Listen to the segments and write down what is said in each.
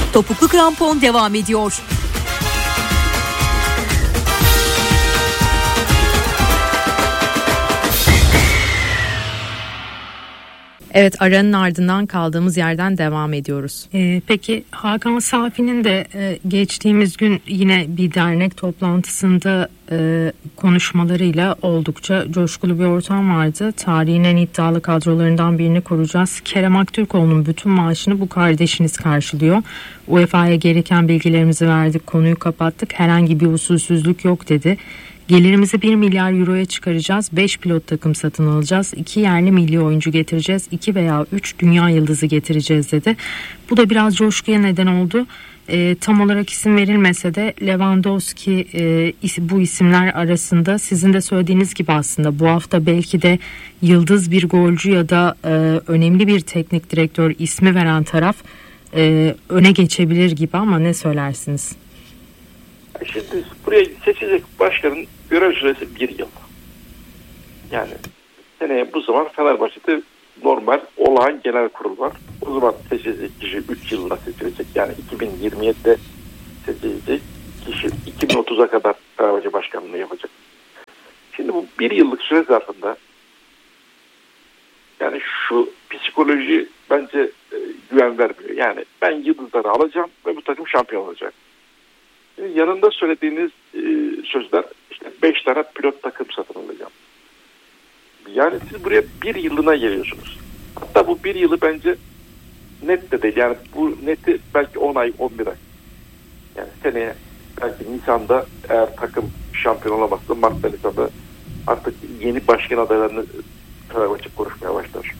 Topuklu Krampon devam ediyor. Evet, aranın ardından kaldığımız yerden devam ediyoruz. Peki Hakan Safi'nin de geçtiğimiz gün yine bir dernek toplantısında konuşmalarıyla oldukça coşkulu bir ortam vardı. Tarihin en iddialı kadrolarından birini kuracağız. Kerem Aktürkoğlu'nun bütün maaşını bu kardeşiniz karşılıyor. UEFA'ya gereken bilgilerimizi verdik, konuyu kapattık. Herhangi bir usulsüzlük yok dedi. Gelirimizi 1 milyar euroya çıkaracağız. 5 pilot takım satın alacağız. 2 yerli milli oyuncu getireceğiz. 2 veya 3 dünya yıldızı getireceğiz dedi. Bu da biraz coşkuya neden oldu. Tam olarak isim verilmese de Lewandowski bu isimler arasında, sizin de söylediğiniz gibi aslında bu hafta belki de yıldız bir golcü ya da önemli bir teknik direktör ismi veren taraf öne geçebilir gibi, ama ne söylersiniz? Şimdi buraya seçilecek başkanın görev süresi 1 yıl. Yani seneye bu zaman Fenerbahçe'de normal olağan genel kurul var. O zaman seçilecek kişi 3 yılda seçilecek. Yani 2027'de seçilecek kişi 2030'a kadar Fenerbahçe başkanlığı yapacak. Şimdi bu 1 yıllık süre zarfında yani şu psikoloji bence güven vermiyor. Yani ben yıldızları alacağım ve bu takım şampiyon olacak. Yanında söylediğiniz sözler, işte 5 tane pilot takım satın alacağım. Yani siz buraya 1 yılına geliyorsunuz. Hatta bu 1 yılı bence net de değil. Yani bu neti belki 10 ay, 11 ay. Yani seneye belki Nisan'da eğer takım şampiyon olamazsa Mart'ta, Nisan'da artık yeni başkan adaylarını Fenerbahçe konuşmaya başlar.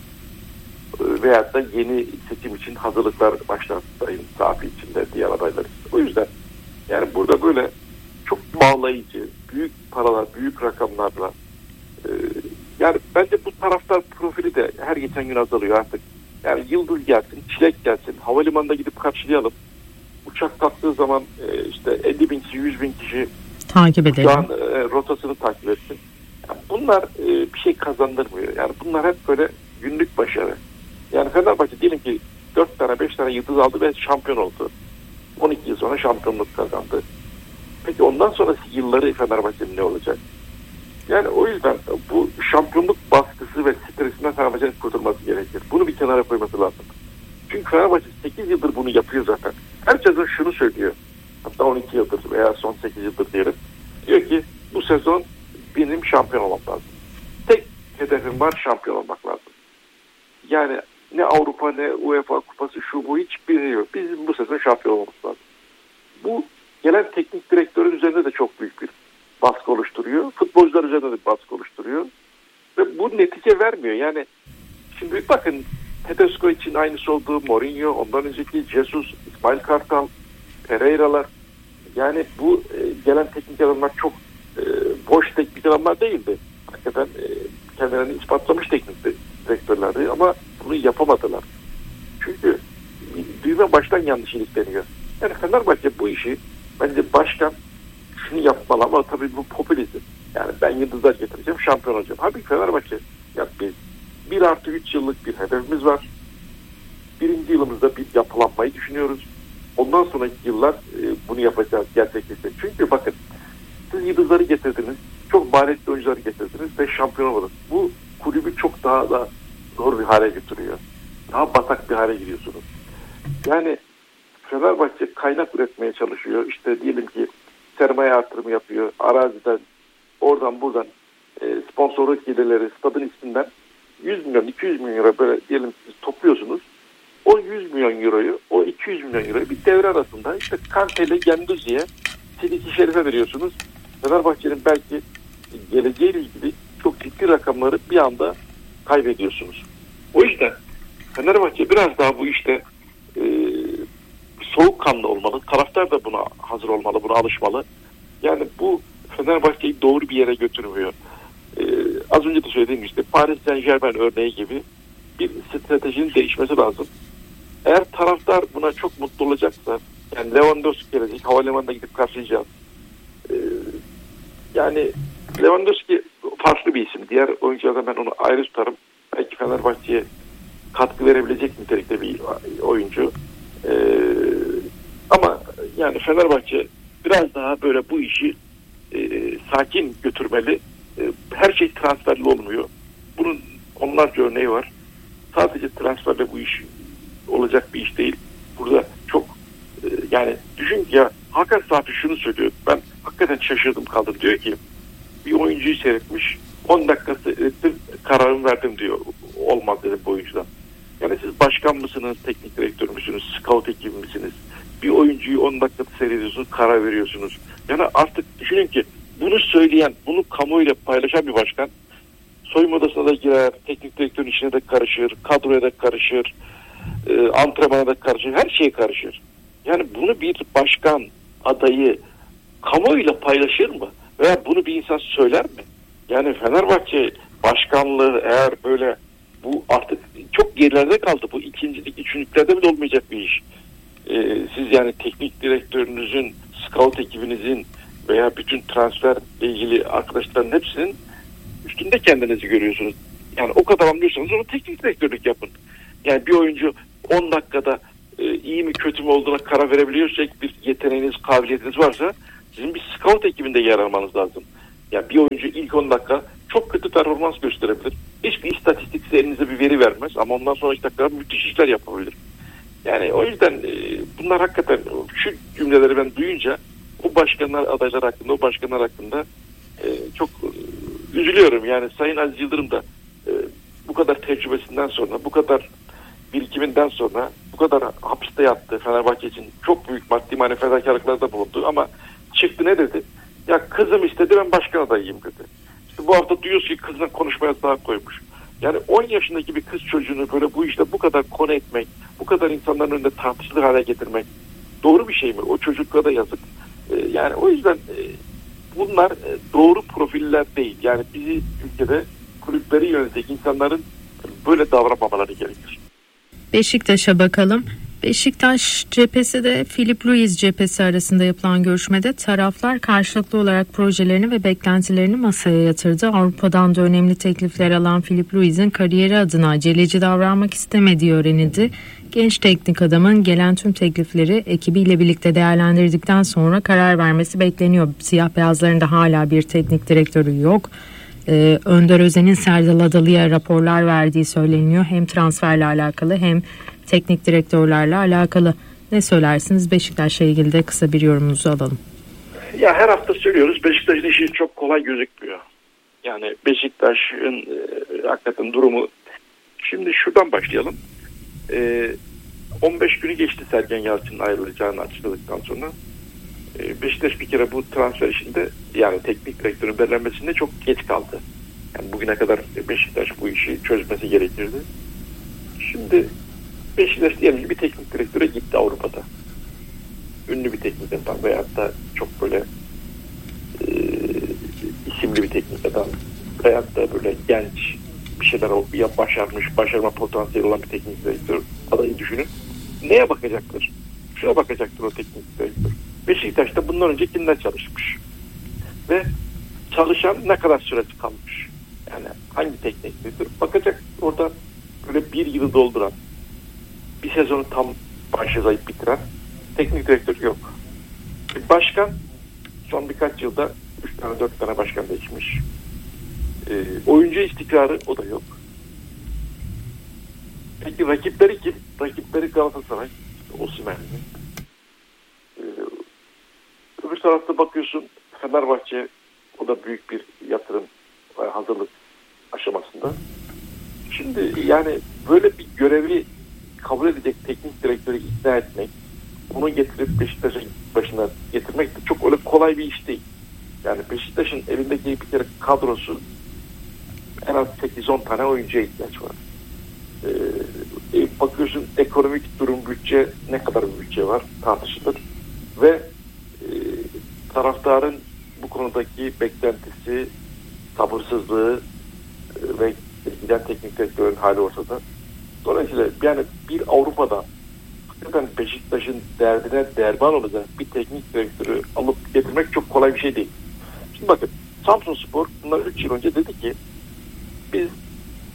Veyahut da yeni seçim için hazırlıklar başlar Sayın Safi içinde, diğer adaylar. O yüzden yani burada böyle çok bağlayıcı, büyük paralar, büyük rakamlarla yani bence bu taraftar profili de her geçen gün azalıyor artık. Yani yıldız gelsin, çilek gelsin, havalimanında gidip karşılayalım. Uçak kalktığı zaman işte 50 bin kişi, 100 bin kişi takip edelim. Uçağın rotasını takip etsin. Yani bunlar bir şey kazandırmıyor. Yani bunlar hep böyle günlük başarı. Yani Fenerbahçe diyelim ki 4 tane 5 tane yıldız aldı ve şampiyon oldu. 12 yıl sonra şampiyonluk kazandı. Peki ondan sonraki yılları Fenerbahçe'nin ne olacak? Yani o yüzden bu şampiyonluk baskısı ve stresinden Fenerbahçe'nin kurtulması gerekir. Bunu bir kenara koyması lazım. Çünkü Fenerbahçe 8 yıldır bunu yapıyor zaten. Her sezon şunu söylüyor. Hatta 12 yıldır veya son 8 yıldır diyelim. Diyor ki bu sezon benim şampiyon olmam lazım. Tek hedefim var, şampiyon olmak lazım. Yani ne Avrupa ne UEFA kupası şu bu hiçbiri yok. Bizim bu sezon şampiyon olmamız lazım. Bu gelen teknik direktörün üzerinde de çok büyük bir baskı oluşturuyor. Futbolcular üzerinde de baskı oluşturuyor. Ve bu netice vermiyor. Yani şimdi bakın Tedesco için aynısı oldu. Mourinho, ondan önceki Jesus, İsmail Kartal, Pereira'lar. Yani bu gelen teknik adamlar çok boş teknik adamlar değildi. Hakikaten kendilerini ispatlamış teknik direktörlerdi ama bunu yapamadılar. Çünkü düğme baştan yanlış ilikleniyor. Yani Fenerbahçe bu işi bence başkan şunu yapmalı ama tabii bu popülizm. Yani ben yıldızlar getireceğim, şampiyon olacağım. Halbuki Fenerbahçe ya biz 1+3 yıllık bir hedefimiz var. 1. yılımızda bir yapılanmayı düşünüyoruz. Ondan sonraki yıllar bunu yapacağız, gerçekleşecek. Çünkü bakın siz yıldızları getirdiniz, çok maliyetli oyuncuları getirdiniz ve şampiyon oldunuz. Bu kulübü çok daha da zor bir hale getiriyor. Daha batak bir hale giriyorsunuz. Yani Fenerbahçe kaynak üretmeye çalışıyor. İşte diyelim ki sermaye artırımı yapıyor. Araziden, oradan buradan sponsorluk gelirleri stadın isminden 100 milyon, 200 milyon euro böyle diyelim topluyorsunuz. O 100 milyon euroyu, o 200 milyon euroyu bir devre arasında işte Kante ile Gendouzi'ye, Sidiki Şerif'e veriyorsunuz. Fenerbahçe'nin belki geleceğiyle ilgili çok ciddi rakamları bir anda kaybediyorsunuz. O yüzden Fenerbahçe biraz daha bu işte soğukkanlı olmalı. Taraftar da buna hazır olmalı, buna alışmalı. Yani bu Fenerbahçe'yi doğru bir yere götürmüyor. Az önce de söylediğim işte Paris Saint-Germain örneği gibi bir stratejinin değişmesi lazım. Eğer taraftar buna çok mutlu olacaksa, yani Lewandowski gelecek, havalimanına gidip karşılayacağız. Yani Lewandowski farklı bir isim. Diğer oyunculardan ben onu ayrı tutarım. Belki Fenerbahçe'ye katkı verebilecek nitelikte bir oyuncu. Fenerbahçe biraz daha böyle bu işi sakin götürmeli. Her şey transferli olmuyor. Bunun onlarca örneği var. Sadece transferle bu iş olacak bir iş değil. Burada çok yani düşün ki ya, Hakan Safi şunu söylüyor. Ben hakikaten şaşırdım kaldım. Diyor ki bir oyuncuyu seyretmiş, 10 dakika seyrettim, kararımı verdim diyor. Olmaz dedim bu oyuncudan. Yani siz başkan mısınız, teknik direktör müsünüz, scout ekibi misiniz? Bir oyuncuyu 10 dakika seyrediyorsunuz, karar veriyorsunuz. Yani artık düşünün ki bunu söyleyen, bunu kamuoyuyla paylaşan bir başkan soyunma odasına da girer, teknik direktörün içine de karışır, kadroya da karışır, antrenmana da karışır, her şeye karışır. Yani bunu bir başkan adayı kamuoyuyla paylaşır mı? Veya bunu bir insan söyler mi? Yani Fenerbahçe başkanlığı eğer böyle, bu artık çok gerilerde kaldı. Bu ikincilik, üçüncülüklerde bile olmayacak bir iş. Siz yani teknik direktörünüzün, scout ekibinizin veya bütün transferle ilgili arkadaşların hepsinin üstünde kendinizi görüyorsunuz. Yani o kadar anlıyorsanız onu teknik direktörlük yapın. Yani bir oyuncu 10 dakikada iyi mi kötü mü olduğuna karar verebiliyorsak, bir yeteneğiniz, kabiliyetiniz varsa sizin bir scout ekibinde yer almanız lazım. Yani bir oyuncu ilk 10 dakika çok kötü performans gösterebilir. Hiçbir istatistik size elinize bir veri vermez ama ondan sonraki dakikada müthiş işler yapabilir. Yani o yüzden bunlar hakikaten, şu cümleleri ben duyunca o başkanlar adaylar hakkında, o başkanlar hakkında çok üzülüyorum. Yani Sayın Aziz Yıldırım da bu kadar tecrübesinden sonra, bu kadar birikiminden sonra, bu kadar hapiste yattı, Fenerbahçe için çok büyük maddi manevi fedakarlıklarda bulundu ama çıktı ne dedi? Ya kızım istedi, ben başkan adayıyım dedi. İşte bu hafta duyuyoruz ki kızına konuşma yasağı koymuş. Yani 10 yaşındaki bir kız çocuğunu böyle bu işte bu kadar konu etmek, bu kadar insanların önünde tartışılır hale getirmek doğru bir şey mi? O çocuklara da yazık. Yani o yüzden bunlar doğru profiller değil. Yani bizi ülkede kulüpleri yönetecek insanların böyle davranmamaları gerekir. Beşiktaş'a bakalım. Beşiktaş cephesi de Philip Luiz cephesi arasında yapılan görüşmede taraflar karşılıklı olarak projelerini ve beklentilerini masaya yatırdı. Avrupa'dan da önemli teklifler alan Philip Luiz'in kariyeri adına aceleci davranmak istemediği öğrenildi. Genç teknik adamın gelen tüm teklifleri ekibiyle birlikte değerlendirdikten sonra karar vermesi bekleniyor. Siyah beyazlarında hala bir teknik direktörü yok. Önder Özen'in Serdal Adalı'ya raporlar verdiği söyleniyor. Hem transferle alakalı hem teknik direktörlerle alakalı. Ne söylersiniz? Beşiktaş'la ilgili de kısa bir yorumunuzu alalım. Ya her hafta söylüyoruz, Beşiktaş'ın işi çok kolay gözükmüyor. Yani Beşiktaş'ın hakikaten durumu. Şimdi şuradan başlayalım. 15 günü geçti Sergen Yalçın'ın ayrılacağını açıkladıktan sonra. Beşiktaş bir kere bu transfer işinde, yani teknik direktörün belirlenmesinde çok geç kaldı. Yani bugüne kadar Beşiktaş bu işi çözmesi gerekirdi. Şimdi Beşiktaş diyelim ki bir teknik direktöre gitti Avrupa'da. Ünlü bir teknik adam veyahut da çok böyle isimli bir teknik adam veyahut da böyle genç bir şeyler başarmış, başarma potansiyeli olan bir teknik direktör adayı düşünün. Neye bakacaktır? Şuna bakacaktır o teknik direktör. Beşiktaş'ta bundan önce kimler çalışmış? Ve çalışan ne kadar süresi kalmış? Yani hangi teknik direktör? Bakacak, orada böyle bir yılı dolduran, bir sezonu tam başlayıp bitiren teknik direktör yok. Başkan son birkaç yılda 3 tane 4 tane başkan değişmiş. Oyuncu istikrarı o da yok. Peki rakipleri kim? Rakipleri Galatasaray, Osimhen. Öbür tarafta bakıyorsun Fenerbahçe, o da büyük bir yatırım hazırlık aşamasında. Şimdi yani böyle bir görevi kabul edecek teknik direktörü ikna etmek, onu getirip Beşiktaş'ın başına getirmek de çok öyle kolay bir iş değil. Yani Beşiktaş'ın elindeki bir kere kadrosu en az 8-10 tane oyuncuya ihtiyaç var. Bakıyorsun ekonomik durum, bütçe, ne kadar bir bütçe var tartışılır ve taraftarın bu konudaki beklentisi, sabırsızlığı ve giden teknik direktörün hali ortada. Dolayısıyla yani bir Avrupa'da hakikaten Beşiktaş'ın derdine derman olacak bir teknik direktörü alıp getirmek çok kolay bir şey değil. Şimdi bakın, Samsunspor bundan 3 yıl önce dedi ki biz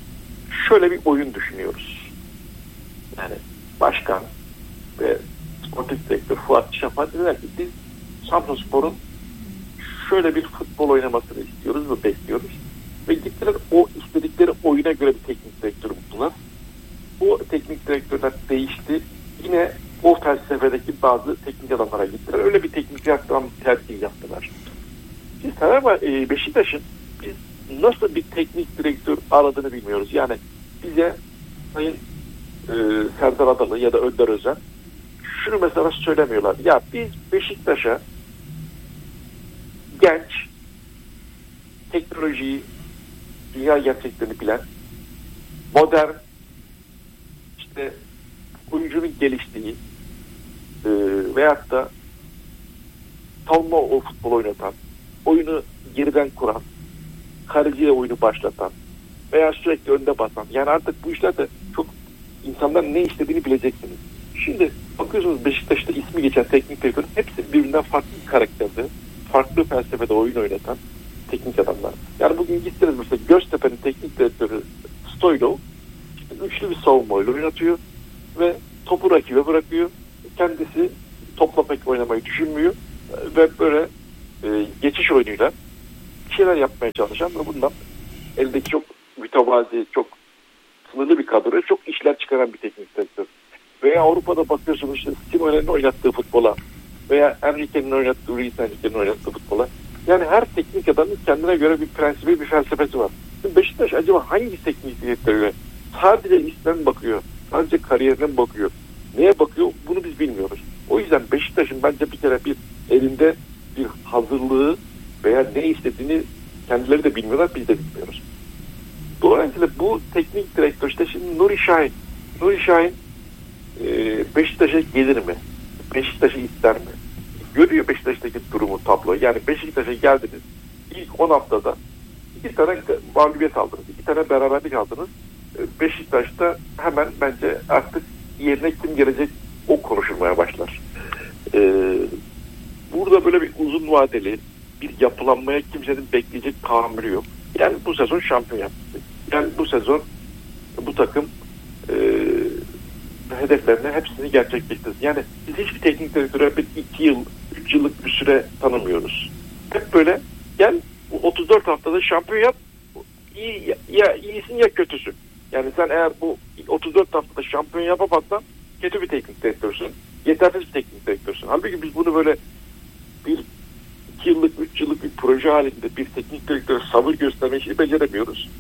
şöyle bir oyun düşünüyoruz. Yani başkan ve sportif direktör Fuat Şafak dediler ki biz Samsunspor'un şöyle bir futbol oynamasını istiyoruz ve bekliyoruz. Ve gittiler o istedikleri oyuna göre bir teknik direktör buldular. Bu teknik direktörler değişti. Yine o felsefedeki bazı teknik adamlara gittiler. Öyle bir teknik direktör tercih yaptılar. Biz Beşiktaş'ın biz nasıl bir teknik direktör aradığını bilmiyoruz. Yani bize Sayın Serdar Adalı ya da Önder Özen şunu mesela söylemiyorlar. Ya biz Beşiktaş'a genç, teknolojiyi, dünya gerçeklerini bilen, modern, işte oyuncunun geliştiği veyahut da savunma o futbol oynatan, oyunu geriden kuran, kaleciye oyunu başlatan veya sürekli önde basan. Yani artık bu işlerde çok insanların ne istediğini bileceksiniz. Şimdi bakıyorsunuz Beşiktaş'ta ismi geçen teknik direktör hepsi birbirinden farklı bir karakterde, farklı felsefede oyun oynatan teknik adamlar. Yani bugün gittiniz mesela Göztepe'nin teknik direktörü Stoylov üçlü bir savunmayla oynatıyor ve topu rakibe bırakıyor. Kendisi topla pek oynamayı düşünmüyor ve böyle geçiş oyunuyla bir şeyler yapmaya çalışan ve bundan eldeki çok mütevazi, çok sınırlı bir kadroya çok işler çıkaran bir teknik direktör. Veya Avrupa'da bakıyorsunuz işte Simone'nin oynattığı futbola veya Enrique'nin oynattığı, Luis Enrique'nin oynattığı futbola. Yani her teknik adamın kendine göre bir prensibi, bir felsefesi var. Şimdi Beşiktaş acaba hangi teknik direktörüyle sadece ismen bakıyor, sadece kariyerine bakıyor, neye bakıyor bunu biz bilmiyoruz. O yüzden Beşiktaş'ın bence bir kere bir elinde bir hazırlığı veya ne istediğini kendileri de bilmiyorlar, biz de bilmiyoruz. Dolayısıyla bu teknik direktör işte şimdi Nuri Şahin Beşiktaş'a gelir mi? Beşiktaş'ı ister mi? Görüyor Beşiktaş'taki durumu, tabloyu. Yani Beşiktaş'a geldiniz. İlk 10 haftada 2 tane mağlubiyet aldınız. 2 tane beraberlik aldınız. Beşiktaş'ta hemen bence artık yerine kim gelecek o konuşulmaya başlar. Burada böyle bir uzun vadeli bir yapılanmaya kimsenin bekleyecek tahammülü yok. Yani bu sezon şampiyon yaptı. Yani bu sezon bu takım hedeflerine hepsini gerçekleştirdi. Yani biz hiçbir teknik direktöre 2 yıl, 3 yıllık bir süre tanımıyoruz. Hep böyle gel bu 34 haftada şampiyon yap, iyi, ya iyisin ya kötüsün. Yani sen eğer bu 34 haftada şampiyon yapamazsan kötü bir teknik direktörsün. Yetersiz bir teknik direktörsün. Halbuki biz bunu böyle bir 2 yıllık, 3 yıllık bir proje halinde bir teknik direktör sabır göstermeyi beceremiyoruz.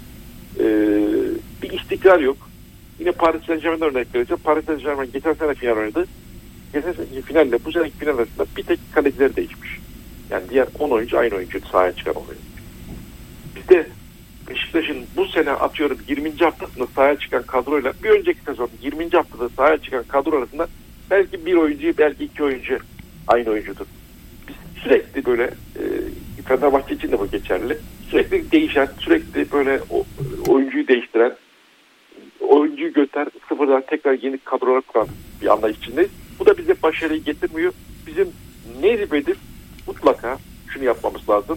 Bir istikrar yok. Yine Paris Saint-Germain'den örnek vereceğim. Paris Saint-Germain geçen sene final oynadı. Geçen sene finalle bu seneki final arasında bir tek kaleciler değişmiş. Yani diğer 10 oyuncu aynı oyuncu sahaya çıkan oluyor. Bizde Beşiktaş'ın bu sene atıyorum 20. haftasında sahaya çıkan kadroyla bir önceki sezon 20. haftada sahaya çıkan kadro arasında belki bir oyuncu, belki 2 oyuncu aynı oyuncudur. Biz sürekli böyle Fenerbahçe için de bu geçerli. Sürekli değişen, sürekli böyle oyuncuyu değiştiren, oyuncuyu göster, sıfırdan tekrar yeni kadrolar kuran bir anlayış içindeyiz. Bu da bize başarıyı getirmiyor. Bizim ne edip mutlaka şunu yapmamız lazım.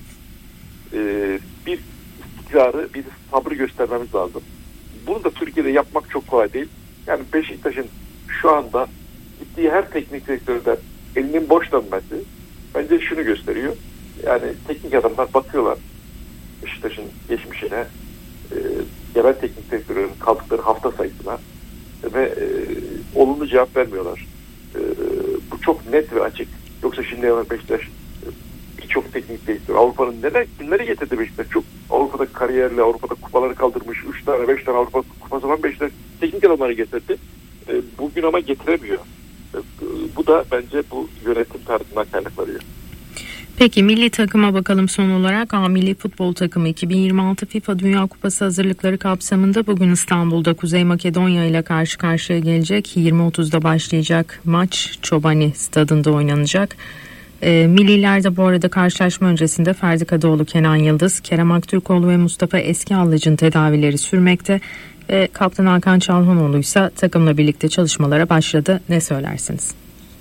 Bir istikrarı, bir sabrı göstermemiz lazım. Bunu da Türkiye'de yapmak çok kolay değil. Yani Beşiktaş'ın şu anda gittiği her teknik direktörden elinin boş dönmesi bence şunu gösteriyor. Yani teknik adamlar bakıyorlar Beşiktaş'ın geçmişine, genel teknik direktörün kaldıkları hafta sayısına ve olumlu cevap vermiyorlar. Bu çok net ve açık. Yoksa şimdi Beşiktaş birçok teknik direktör Avrupa'nın kimleri getirdi Beşiktaş? Çok Avrupa'da kariyerli, Avrupa'da kupaları kaldırmış, 3 tane 5 tane Avrupa kupası olan Beşiktaş teknik adamları getirdi. Bugün ama getiremiyor. Bu da bence bu yönetim tarzından kaynaklanıyor. Peki milli takıma bakalım son olarak. Milli futbol takımı 2026 FIFA Dünya Kupası hazırlıkları kapsamında bugün İstanbul'da Kuzey Makedonya ile karşı karşıya gelecek. 20.30'da başlayacak maç Çobani stadında oynanacak. Milliler de bu arada karşılaşma öncesinde Ferdi Kadıoğlu, Kenan Yıldız, Kerem Aktürkoğlu ve Mustafa Eskiallıcı'nın tedavileri sürmekte. Kaptan Hakan Çalhanoğlu ise takımla birlikte çalışmalara başladı. Ne söylersiniz?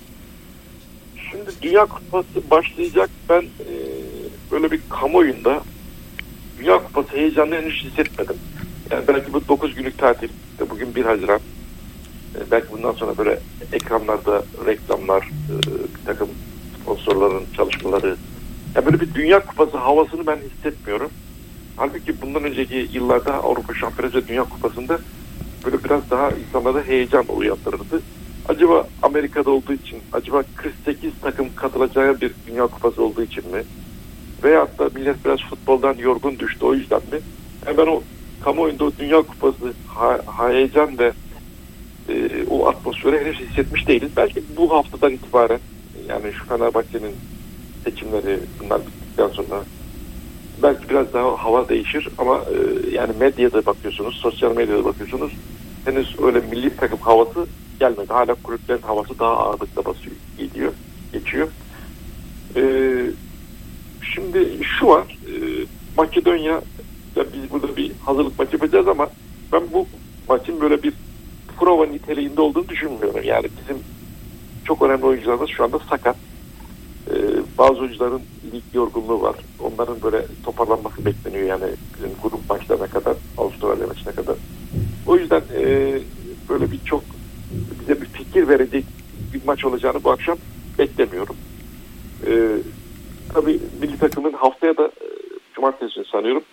Şimdi Dünya Kupası başlayacak. Ben böyle bir kamuoyunda Dünya Kupası heyecanını henüz hissetmedim. Yani belki bu 9 günlük tatil, bugün 1 Haziran. Belki bundan sonra böyle ekranlarda reklamlar, bir takım sponsorların çalışmaları. Yani böyle bir Dünya Kupası havasını ben hissetmiyorum. Halbuki bundan önceki yıllarda Avrupa Şampiyonası ve Dünya Kupası'nda böyle biraz daha insanlara heyecan uyandırırdı. Acaba Amerika'da olduğu için, acaba 48 takım katılacağı bir Dünya Kupası olduğu için mi? Veyahut da millet biraz futboldan yorgun düştü o yüzden mi? Yani ben o kamuoyunda o Dünya Kupası heyecan ve o atmosferi henüz hissetmiş değiliz. Belki bu haftadan itibaren, yani şu Fenerbahçe'nin seçimleri bunlar bittikten sonra belki biraz daha hava değişir ama yani medyada bakıyorsunuz, sosyal medyada bakıyorsunuz, henüz öyle milli takım havası gelmedi. Hala kulüplerin havası daha ağırlıkla geçiyor. Şimdi şu var, Makedonya, biz burada bir hazırlık maçı yapacağız ama ben bu maçın böyle bir prova niteliğinde olduğunu düşünmüyorum. Yani bizim çok önemli oyuncularımız şu anda sakat. Bazı oyuncuların lig yorgunluğu var. Onların böyle toparlanması bekleniyor yani bizim grup maçlarına kadar, Avustralya maçına kadar. O yüzden böyle bir çok bize bir fikir verecek bir maç olacağını bu akşam beklemiyorum. Tabii milli takımın haftaya da cumartesi sanıyorum